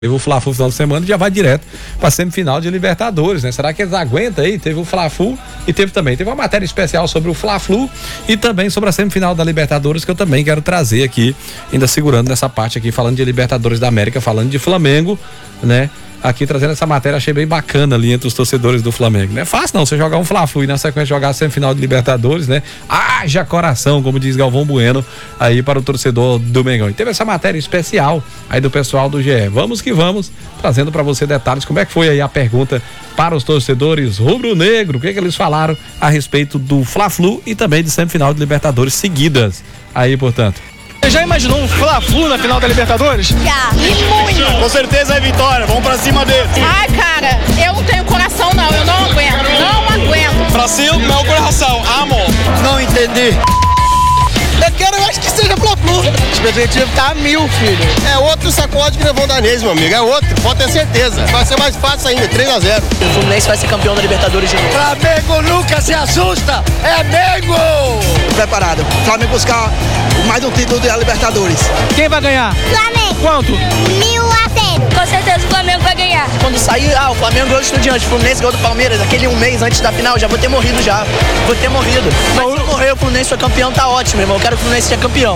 Teve o Fla-Flu no final de semana e já vai direto para a semifinal de Libertadores, né? Será que eles aguentam aí? Teve o Fla-Flu e teve uma matéria especial sobre o Fla-Flu e também sobre a semifinal da Libertadores, que eu também quero trazer aqui, ainda segurando nessa parte aqui, falando de Libertadores da América, falando de Flamengo, né? Aqui trazendo essa matéria, achei bem bacana ali entre os torcedores do Flamengo. Não é fácil não, você jogar um Fla-Flu e na sequência jogar a semifinal de Libertadores, né? Haja coração, como diz Galvão Bueno, aí para o torcedor do Mengão. E teve essa matéria especial aí do pessoal do GE. Vamos que vamos, trazendo para você detalhes, como é que foi aí a pergunta para os torcedores rubro-negro, o que eles falaram a respeito do Fla-Flu e também de semifinal de Libertadores seguidas. Aí, portanto. Você já imaginou um Fla-Flu na final da Libertadores? Já, e muito. Com certeza é vitória, vamos pra cima dele. Ai, cara, eu não tenho coração não, eu não aguento. Pra cima, meu coração, amor. Não entendi. Eu acho que seja Fla-Flu. A expectativa tá a 1000, filho. É outro sacode que nós vamos dar neles, meu amigo. É outro, pode ter certeza. Vai ser mais fácil ainda, 3-0. O Fluminense vai ser campeão da Libertadores de novo. Flamengo nunca se assusta, é Mengo! Preparado. Flamengo buscar mais um título da Libertadores. Quem vai ganhar? Flamengo. Quanto? 1000-0. Com certeza o Flamengo vai ganhar. Quando sair, o Flamengo ganhou do Estudiantes, o Fluminense ganhou do Palmeiras, aquele um mês antes da final, já vou ter morrido já. Mas se eu morrer, o Fluminense foi campeão, tá ótimo, irmão. Eu quero que o Fluminense seja campeão.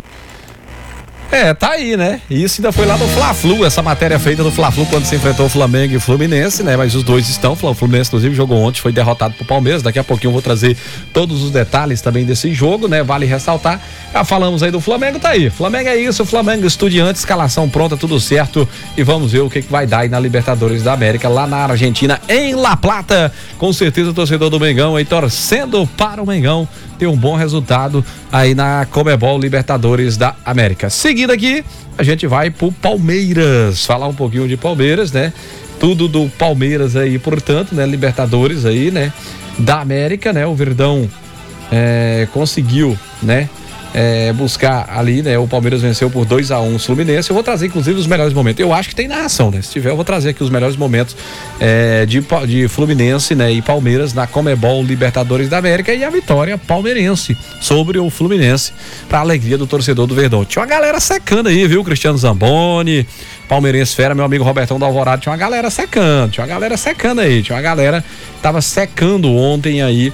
Tá aí, né? E isso ainda foi lá no Fla-Flu, essa matéria feita no Fla-Flu quando se enfrentou o Flamengo e o Fluminense, né? Mas os dois estão, o Fluminense inclusive jogou ontem, foi derrotado pro Palmeiras, daqui a pouquinho eu vou trazer todos os detalhes também desse jogo, né? Vale ressaltar, já falamos aí do Flamengo, tá aí, Flamengo é isso, Flamengo Estudiantes, escalação pronta, tudo certo, e vamos ver o que vai dar aí na Libertadores da América, lá na Argentina, em La Plata, com certeza o torcedor do Mengão aí torcendo para o Mengão ter um bom resultado aí na Conmebol Libertadores da América. Seguindo aqui, a gente vai pro Palmeiras, falar um pouquinho de Palmeiras, né? Tudo do Palmeiras aí, portanto, né? Libertadores aí, né? Da América, né? O Verdão conseguiu, né? Buscar ali, né? O Palmeiras venceu por 2-1 o Fluminense. Eu vou trazer, inclusive, os melhores momentos. Eu acho que tem narração, né? Se tiver, eu vou trazer aqui os melhores momentos de Fluminense, né? E Palmeiras na Conmebol Libertadores da América e a vitória palmeirense sobre o Fluminense, pra alegria do torcedor do Verdão. Tinha uma galera secando aí, viu? Cristiano Zamboni, Palmeirense Fera, meu amigo Robertão da Alvorada, tinha uma galera secando aí, tinha uma galera que tava secando ontem aí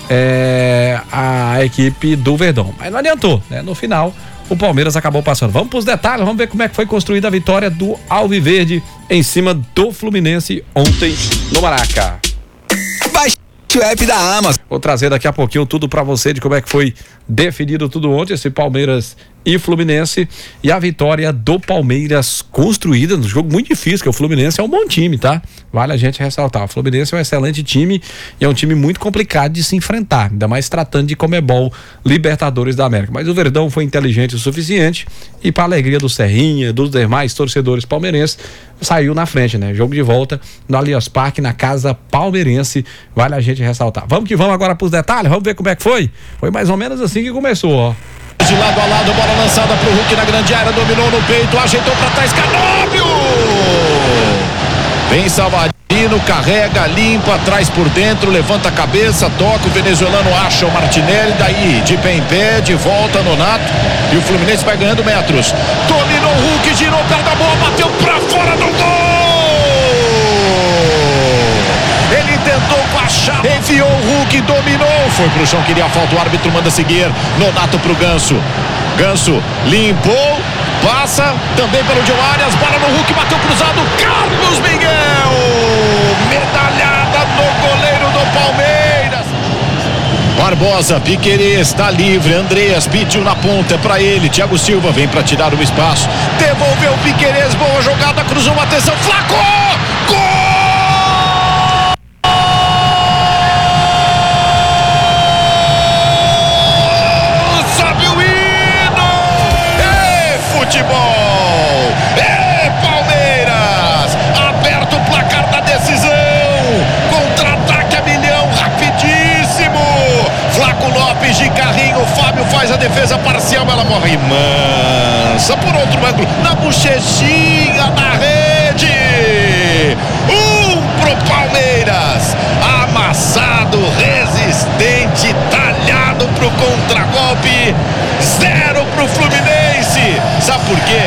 a equipe do Verdão, mas não adiantou, né? No final o Palmeiras acabou passando. Vamos para os detalhes, vamos ver como é que foi construída a vitória do Alviverde em cima do Fluminense ontem no Maraca. Baixe o app da Amazon. Vou trazer daqui a pouquinho tudo para você de como é que foi definido tudo ontem, esse Palmeiras e Fluminense, e a vitória do Palmeiras construída no jogo muito difícil, que o Fluminense é um bom time, tá? Vale a gente ressaltar, o Fluminense é um excelente time e é um time muito complicado de se enfrentar, ainda mais tratando de Conmebol Libertadores da América, mas o Verdão foi inteligente o suficiente e para alegria do Serrinha, dos demais torcedores palmeirenses, saiu na frente, né? Jogo de volta no Allianz Parque, na casa palmeirense, vale a gente ressaltar. Vamos que vamos agora pros detalhes, vamos ver como é que foi? Foi mais ou menos assim que começou, ó. De lado a lado, bola lançada pro Hulk na grande área, dominou no peito, ajeitou pra trás, Canóbio! Vem Salvadino, carrega, limpa, traz por dentro, levanta a cabeça, toca, o venezuelano acha o Martinelli, daí de pé em pé, de volta no Nato, e o Fluminense vai ganhando metros. Dominou o Hulk, girou perto da bola, bateu pra fora do gol! Ele tentou baixar, enfiou o Hulk, dominou, foi pro chão, queria a falta, o árbitro manda seguir, Nonato pro Ganso, Ganso limpou, passa, também pelo John Arias, bola no Hulk, bateu cruzado, Carlos Miguel, medalhada no goleiro do Palmeiras. Barbosa, Piquerez, está livre, Andreas pediu na ponta, é pra ele, Thiago Silva vem pra tirar o espaço, devolveu o Piquerez, boa jogada, cruzou, atenção, Flaco, gol! Futebol, Palmeiras, aberto o placar da decisão, contra-ataque a milhão, rapidíssimo, Flaco Lopes de carrinho, Fábio faz a defesa parcial, ela morre mansa, por outro ângulo, na bochechinha da rede, pro Palmeiras, amassado, resistente, talhado pro contragolpe, 0 pro Fluminense. Sabe por quê?